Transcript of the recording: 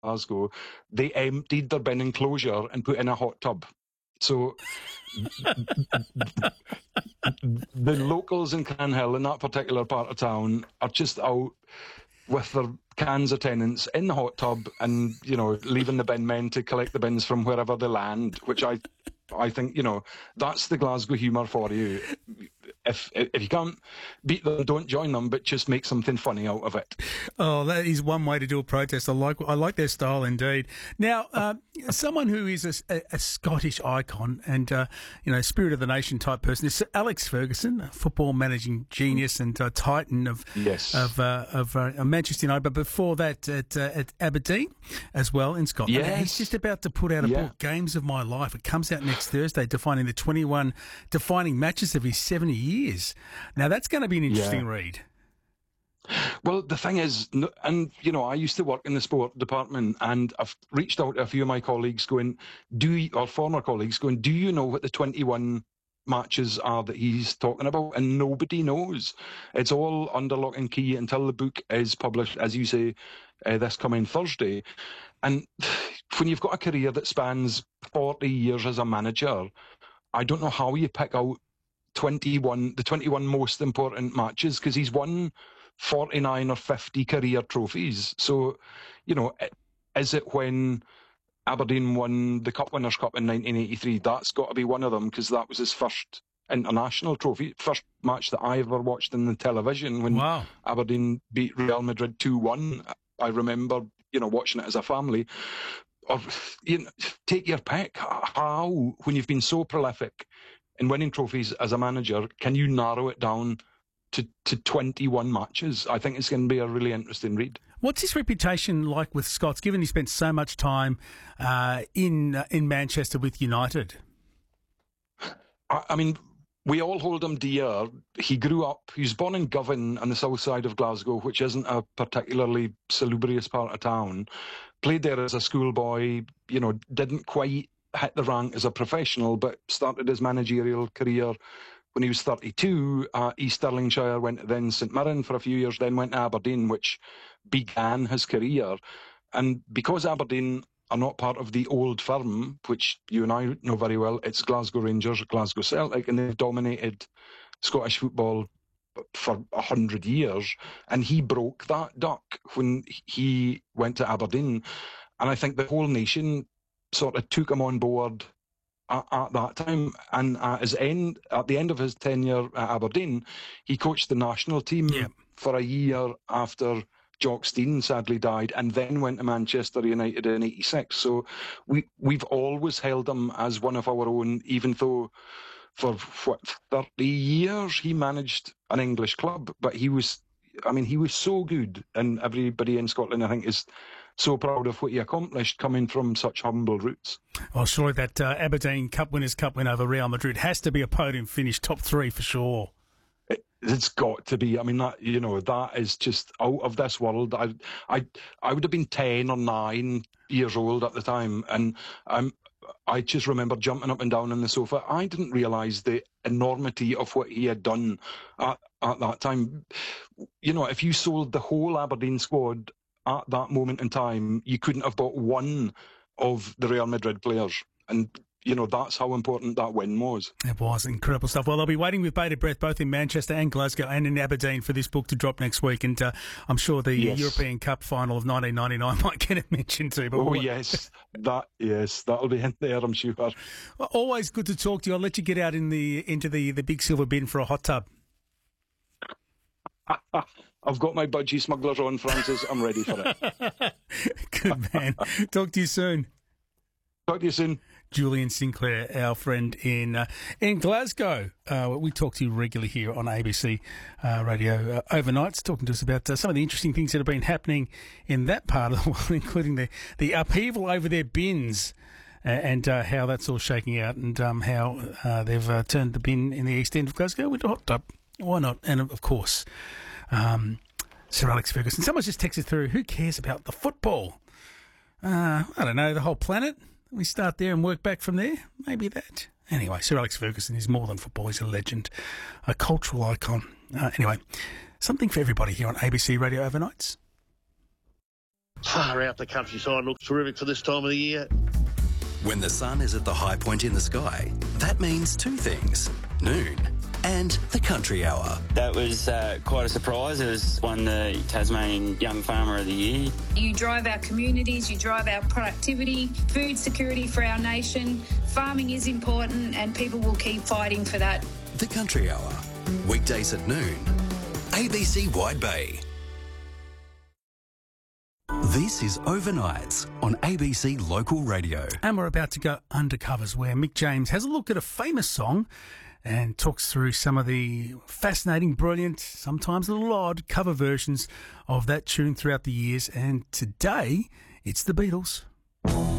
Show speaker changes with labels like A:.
A: Glasgow, they emptied their bin enclosure and put in a hot tub. So the locals in Cranhill, in that particular part of town, are just out with their cans of tenants in the hot tub and, leaving the bin men to collect the bins from wherever they land, which I think, that's the Glasgow humour for you. If you can't beat them, don't join them, but just make something funny out of it.
B: Oh, that is one way to do a protest. I like their style indeed. Now, someone who is a Scottish icon and spirit of the nation type person is Alex Ferguson, a football managing genius and titan of Manchester United. But before that, at Aberdeen as well in Scotland.
A: Yes.
B: He's just about to put out a book, Games of My Life. It comes out next Thursday, defining the 21 defining matches of his 70 years. Now, that's going to be an interesting read.
A: Well, the thing is, and, I used to work in the sport department, and I've reached out to a few of my colleagues former colleagues going, do you know what the 21 matches are that he's talking about? And nobody knows. It's all under lock and key until the book is published, as you say, this coming Thursday. And when you've got a career that spans 40 years as a manager, I don't know how you pick out the 21 most important matches, because he's won 49 or 50 career trophies. So, is it when Aberdeen won the Cup Winners' Cup in 1983? That's got to be one of them, because that was his first international trophy, first match that I ever watched in the television when Aberdeen beat Real Madrid 2-1. I remember, watching it as a family. Or, take your pick. How, when you've been so prolific in winning trophies as a manager, can you narrow it down to 21 matches? I think it's going to be a really interesting read.
B: What's his reputation like with Scots, given he spent so much time in Manchester with United?
A: I mean, we all hold him dear. He was born in Govan on the south side of Glasgow, which isn't a particularly salubrious part of town. Played there as a schoolboy, didn't quite hit the rank as a professional, but started his managerial career when he was 32 at East Stirlingshire, went to then St Mirren for a few years, then went to Aberdeen, which began his career. And because Aberdeen are not part of the old firm, which you and I know very well, it's Glasgow Rangers, Glasgow Celtic, and they've dominated Scottish football for 100 years. And he broke that duck when he went to Aberdeen. And I think the whole nation sort of took him on board at that time. And at the end of his tenure at Aberdeen, he coached the national team for a year after Jock Stein sadly died, and then went to Manchester United in '86. So we've always held him as one of our own, even though for 30 years he managed an English club. But he was so good, and everybody in Scotland, I think, is so proud of what he accomplished coming from such humble roots.
B: Well, surely that Aberdeen Cup Winners' Cup win over Real Madrid has to be a podium finish, top three for sure.
A: It's got to be. I mean, that is just out of this world. I would have been 10 or 9 years old at the time, and I just remember jumping up and down on the sofa. I didn't realise the enormity of what he had done at that time. If you sold the whole Aberdeen squad at that moment in time, you couldn't have bought one of the Real Madrid players. And that's how important that win was.
B: It was incredible stuff. Well, I'll be waiting with bated breath both in Manchester and Glasgow and in Aberdeen for this book to drop next week. And I'm sure the European Cup final of 1999 might get a mention too. But
A: that'll be in there, I'm sure.
B: Well, always good to talk to you. I'll let you get out into the big silver bin for a hot tub.
A: I've got my budgie smugglers on, Francis. I'm ready for it.
B: Good man. Talk to you soon.
A: Talk to you soon.
B: Julian Sinclair, our friend in Glasgow. We talk to you regularly here on ABC Radio overnights, talking to us about some of the interesting things that have been happening in that part of the world, including the upheaval over their bins and how that's all shaking out, and how they've turned the bin in the east end of Glasgow into a hot tub. Why not? And, of course, Sir Alex Ferguson. Someone's just texted through, who cares about the football? I don't know, the whole planet? We start there and work back from there? Maybe that. Anyway, Sir Alex Ferguson is more than football. He's a legend, a cultural icon. Anyway, something for everybody here on ABC Radio Overnights.
C: Far out, the countryside looks terrific for this time of the year.
D: When the sun is at the high point in the sky, that means two things: noon and the country hour.
E: That was quite a surprise. It was won the Tasmanian Young Farmer of the Year.
F: You drive our communities, you drive our productivity, food security for our nation. Farming is important and people will keep fighting for that.
D: The country hour, weekdays at noon, ABC Wide Bay. This is Overnights on ABC Local Radio.
B: And we're about to go undercovers, where Mick James has a look at a famous song and talks through some of the fascinating, brilliant, sometimes a little odd cover versions of that tune throughout the years. And today, it's the Beatles.